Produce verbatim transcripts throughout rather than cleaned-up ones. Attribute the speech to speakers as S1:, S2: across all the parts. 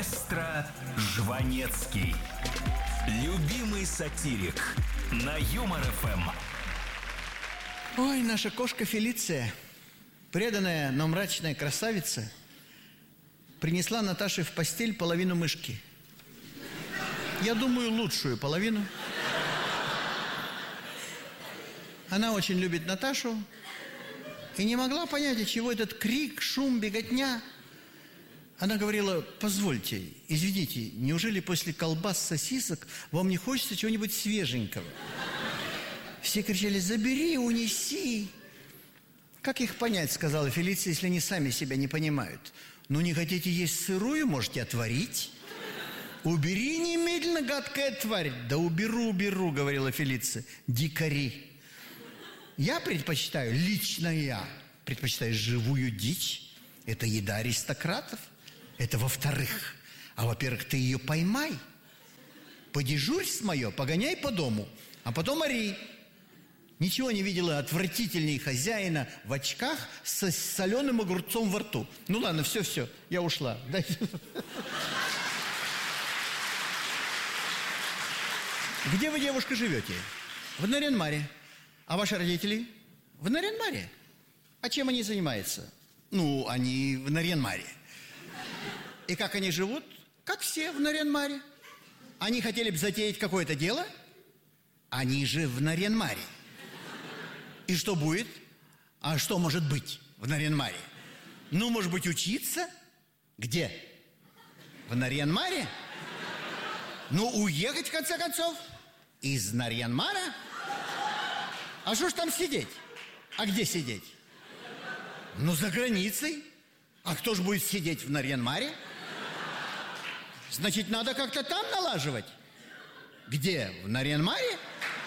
S1: Маэстро Жванецкий. Любимый сатирик на Юмор эф эм.
S2: Ой, наша кошка Фелиция, преданная, но мрачная красавица, принесла Наташе в постель половину мышки. Я думаю, лучшую половину. Она очень любит Наташу и не могла понять, от чего этот крик, шум, беготня. Она говорила: позвольте, извините, неужели после колбас, сосисок вам не хочется чего-нибудь свеженького? Все кричали: забери, унеси. Как их понять, сказала Фелиция, если они сами себя не понимают? Ну, не хотите есть сырую, можете отварить. Убери немедленно, гадкая тварь. Да уберу, уберу, говорила Фелиция. Дикари. Я предпочитаю, лично я, предпочитаю живую дичь. Это еда аристократов. Это во-вторых. А во-первых, ты ее поймай, подежурь с мое, погоняй по дому, а потом ори. Ничего не видела отвратительней хозяина в очках с соленым огурцом во рту. Ну ладно, все-все, я ушла. Где вы, девушка, живете? В Нарьян-Маре. А ваши родители? В Нарьян-Маре. А чем они занимаются? Ну, они в Нарьян-Маре. И как они живут? Как все в Нарьян-Маре. Они хотели бы затеять какое-то дело? Они же в Нарьян-Маре. И что будет? А что может быть в Нарьян-Маре? Ну, может быть, учиться? Где? В Нарьян-Маре? Ну, уехать, в конце концов, из Нарьян-Мара? А что ж там сидеть? А где сидеть? Ну, за границей. А кто ж будет сидеть в Нарьян-Маре? Значит, надо как-то там налаживать. Где? В Нарьян-Маре?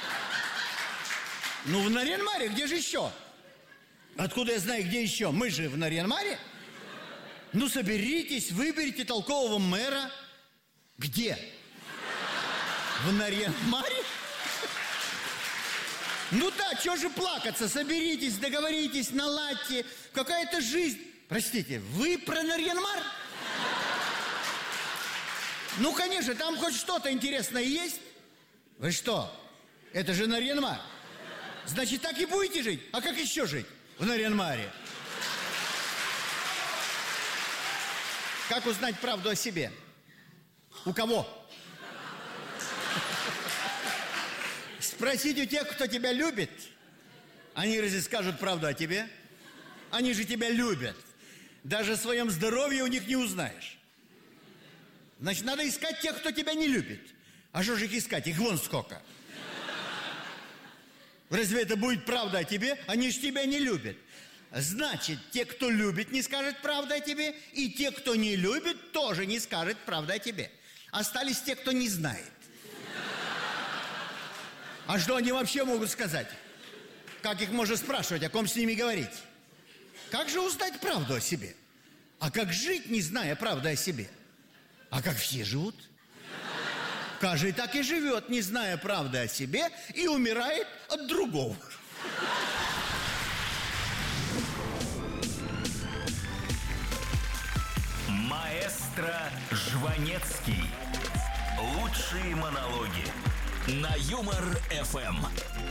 S2: Ну, в Нарьян-Маре, где же еще? Откуда я знаю, где еще? Мы же в Нарьян-Маре. Ну, соберитесь, выберите толкового мэра. Где? В Нарьян-Маре? Ну да, что же плакаться? Соберитесь, договоритесь, наладьте. Какая-то жизнь. Простите, вы про Нарьян-Мар? Ну, конечно, там хоть что-то интересное есть. Вы что? Это же Нарьян-Мар. Значит, так и будете жить? А как еще жить в Нарьян-Маре? Как узнать правду о себе? У кого? Спросить у тех, кто тебя любит. Они разве скажут правду о тебе? Они же тебя любят. Даже о своем здоровье у них не узнаешь. Значит, надо искать тех, кто тебя не любит. А что же их искать? Их вон сколько. Разве это будет правда о тебе? Они же тебя не любят. Значит, те, кто любит, не скажет правду о тебе. И те, кто не любит, тоже не скажет правду о тебе. Остались те, кто не знает. А что они вообще могут сказать? Как их можно спрашивать, о ком с ними говорить? Как же узнать правду о себе? А как жить, не зная правды о себе? А как все живут? Каждый так и живет, не зная правды о себе, и умирает от другого.
S1: Маэстро Жванецкий. Лучшие монологи на Юмор эф эм.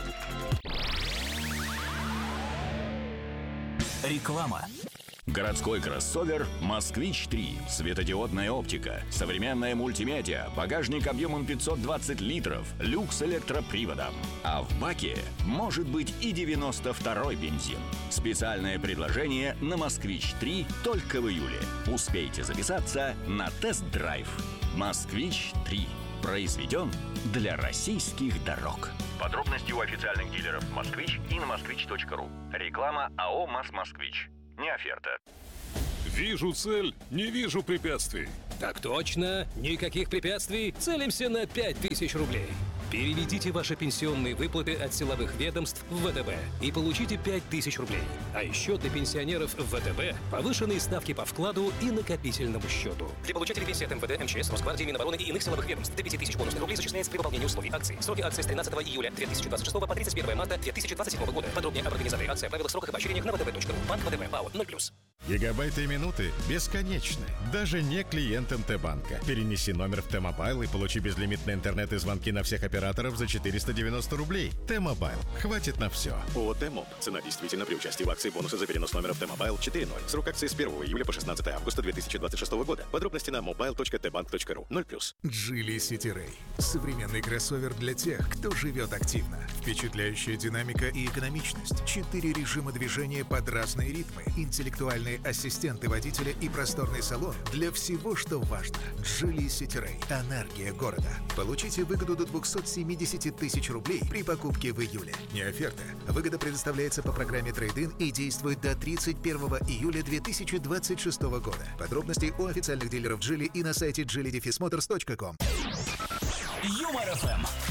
S1: Реклама.
S3: Городской кроссовер «Москвич три». Светодиодная оптика, современная мультимедиа, багажник объемом пятьсот двадцать литров, люкс электроприводом. А в баке может быть и девяносто второй бензин. Специальное предложение на «Москвич три» только в июле. Успейте записаться на тест-драйв. «Москвич три». Произведен для российских дорог. Подробности у официальных дилеров «Москвич» и на москвич точка ру. Реклама АО «МАЗ-Москвич». Не оферта.
S4: Вижу цель, не вижу препятствий.
S5: Так точно, никаких препятствий, целимся на пять тысяч рублей. Переведите ваши пенсионные выплаты от силовых ведомств в вэ тэ бэ и получите пять тысяч рублей. А еще для пенсионеров в вэ тэ бэ повышенные ставки по вкладу и накопительному счету. Для получателей пенсии от эм вэ дэ, эм че эс, Росгвардии, Минобороны и иных силовых ведомств до пяти тысяч бонусных рублей зачисляется при выполнении условий акции. Сроки акции с тринадцатого июля две тысячи двадцать шестого по тридцать первое марта две тысячи двадцать седьмого года. Подробнее об организации акции, о правилах, сроках и поощрениях на вэ тэ бэ точка ру. Банк вэ тэ бэ, ПАО ноль плюс.
S6: Гигабайты и минуты бесконечны, даже не клиентам Т-банка. Перенеси номер в Т-мобайл и получи безлимитный интернет и звонки на всех операторов за четыреста девяносто рублей. Т-мобайл. Хватит на все.
S7: ООО «Т-моб». Цена действительно при участии в акции бонусы за перенос номера в Т-мобайл четыре ноль. Срок акции с первого июля по шестнадцатое августа две тысячи двадцать шестого года. Подробности на мобайл точка тэ банк точка ру. ноль плюс.
S8: Geely City Ray. Современный кроссовер для тех, кто живет активно. Впечатляющая динамика и экономичность. Четыре режима движения под разные ритмы. Интеллектуальные ассистенты водителя и просторный салон для всего, что важно. Geely City Ray. Энергия города. Получите выгоду до двести семьдесят тысяч рублей при покупке в июле. Не оферта. Выгода предоставляется по программе Трейд-ин и действует до тридцать первого июля две тысячи двадцать шестого года. Подробности у официальных дилеров Geely и на сайте джили дефис моторс точка ком.
S1: Юмор эф эм.